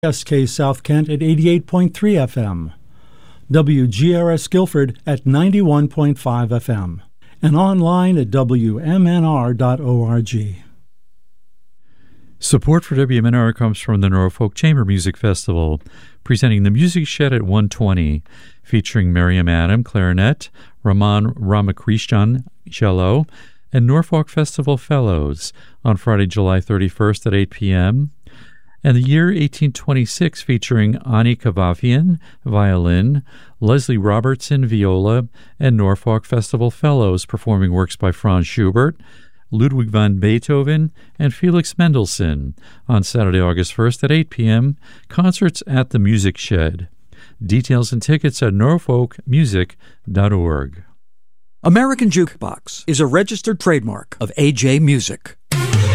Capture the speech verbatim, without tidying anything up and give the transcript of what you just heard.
S K South Kent at eighty-eight point three F M, W G R S Guilford at ninety-one point five F M, and online at W M N R dot org. Support for W M N R comes from the Norfolk Chamber Music Festival, presenting the Music Shed at one twenty, featuring Miriam Adam, clarinet, Raman Ramakrishnan, cello, and Norfolk Festival Fellows on Friday, July thirty-first at eight p.m., and the year eighteen twenty-six featuring Ani Kavafian, violin, Leslie Robertson, viola, and Norfolk Festival Fellows performing works by Franz Schubert, Ludwig van Beethoven, and Felix Mendelssohn on Saturday, August first at eight p.m., concerts at the Music Shed. Details and tickets at norfolk music dot org. American Jukebox is a registered trademark of A J Music.